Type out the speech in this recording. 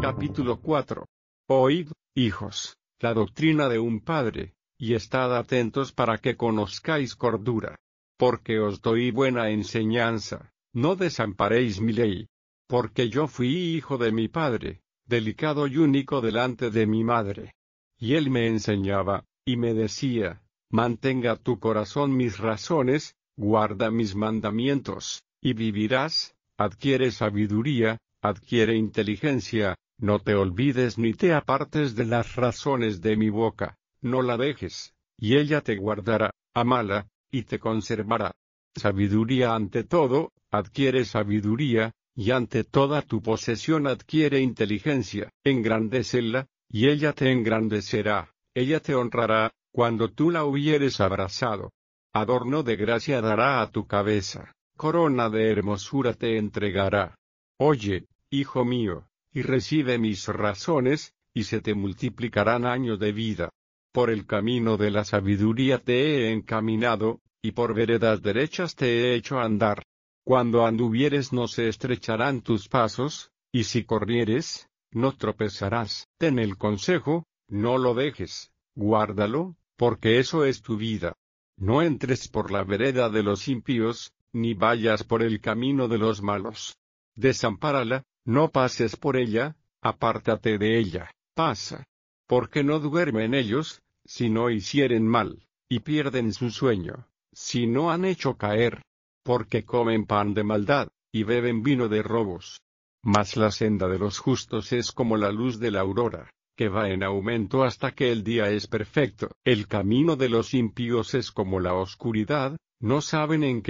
Capítulo 4. Oíd, hijos, la doctrina de un padre, y estad atentos para que conozcáis cordura. Porque os doy buena enseñanza, no desamparéis mi ley. Porque yo fui hijo de mi padre, delicado y único delante de mi madre. Y él me enseñaba, y me decía, mantenga tu corazón mis razones, guarda mis mandamientos, y vivirás, adquiere sabiduría, adquiere inteligencia, no te olvides ni te apartes de las razones de mi boca, no la dejes, y ella te guardará, amala, y te conservará. Sabiduría ante todo, adquiere sabiduría, y ante toda tu posesión adquiere inteligencia, engrandécela, y ella te engrandecerá, ella te honrará, cuando tú la hubieres abrazado. Adorno de gracia dará a tu cabeza, corona de hermosura te entregará. Oye, hijo mío, y recibe mis razones, y se te multiplicarán años de vida. Por el camino de la sabiduría te he encaminado, y por veredas derechas te he hecho andar. Cuando anduvieres no se estrecharán tus pasos, y si corrieres, no tropezarás. Ten el consejo, no lo dejes, guárdalo, porque eso es tu vida. No entres por la vereda de los impíos, ni vayas por el camino de los malos. Desampárala, no pases por ella, apártate de ella, pasa. Porque no duermen ellos, si no hicieren mal, y pierden su sueño, si no han hecho caer. Porque comen pan de maldad, y beben vino de robos. Mas la senda de los justos es como la luz de la aurora, que va en aumento hasta que el día es perfecto. El camino de los impíos es como la oscuridad, no saben en qué